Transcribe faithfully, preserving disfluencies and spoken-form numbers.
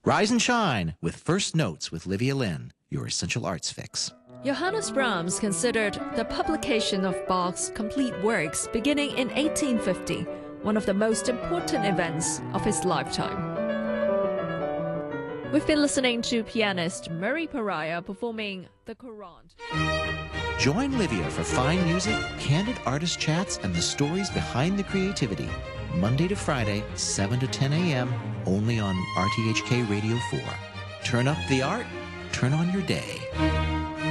Rise and shine with First Notes with Livia Lynn, your essential arts fix. Johannes Brahms considered the publication of Bach's complete works beginning in eighteen fifty one of the most important events of his lifetime. We've been listening to pianist Murray Pariah performing the Courante. Join Livia for fine music, candid artist chats, and the stories behind the creativity. Monday to Friday, seven to ten a.m., only on R T H K Radio four. Turn up the art, turn on your day.